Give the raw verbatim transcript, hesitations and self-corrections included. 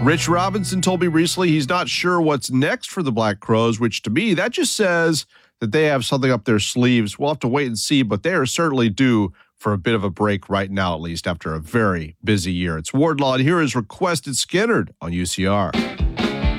Rich Robinson told me recently he's not sure what's next for the Black Crowes, which to me, that just says that they have something up their sleeves. We'll have to wait and see, but they are certainly due for a bit of a break right now, at least after a very busy year. It's Wardlaw, and here is Requested Skinnerd on U C R.